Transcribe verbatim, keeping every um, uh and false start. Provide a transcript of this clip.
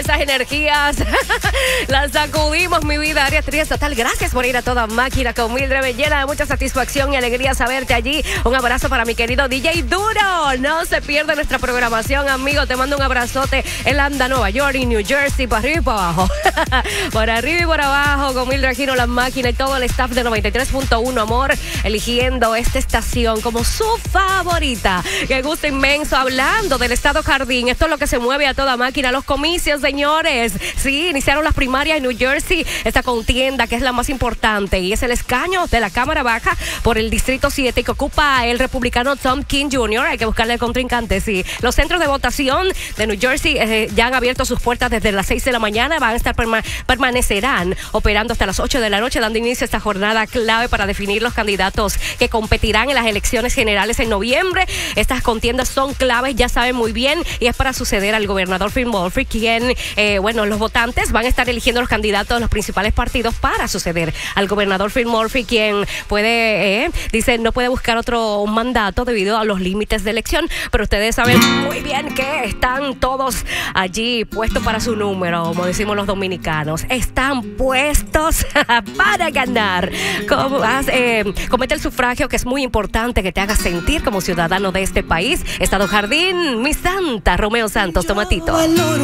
esas energías. Las sacudimos, mi vida. Arias Trias Total, gracias por ir a toda máquina con Mildred. Me llena de mucha satisfacción y alegría saberte allí. Un abrazo para mi querido D J Duro. No se pierda nuestra programación, amigo. Te mando un abrazote. Él anda Nueva York y New Jersey, para arriba y para abajo. Por arriba y por abajo, con Mildred Aquino, la máquina y todo el staff de noventa y tres punto uno, amor, eligiendo esta estación como su favorita. Qué gusto inmenso. Hablando del Estado Jardín, esto es lo que se mueve a toda máquina. Los comicios, señores. Sí, iniciaron las primarias en New Jersey. Esta contienda que es la más importante y es el escaño de la Cámara Baja por el Distrito siete que ocupa el republicano Tom King junior Hay que buscarle el contrincante, sí. Los centros de votación de New Jersey eh, ya han abierto sus puertas desde las seis de la mañana. Van a estar, perma permanecerán operando hasta las ocho de la noche, dando inicio a esta jornada clave para definir los candidatos que competirán en las elecciones generales en noviembre. Estas contiendas son claves, ya saben muy bien, y es para suceder al gobernador Phil Murphy, quien, eh, bueno, los votantes van a estar eligiendo los candidatos de los principales partidos para suceder al gobernador Phil Murphy, quien puede, eh, dice, no puede buscar otro mandato debido a los límites de elección, pero ustedes saben muy bien que están todos allí puestos para su número, como decimos los dominicanos. Están puestos para ganar. Como, eh, comete el sufragio, que es muy importante que te haga sentir como ciudadano de este país. Estado Jardín, mi santa, Romeo Santos, Tomatito.